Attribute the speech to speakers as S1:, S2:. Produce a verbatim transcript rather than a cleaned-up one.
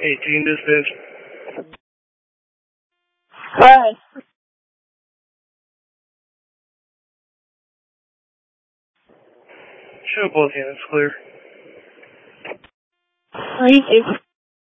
S1: eighteen dispatch.
S2: Alright.
S1: Show both units clear.
S2: Thank you.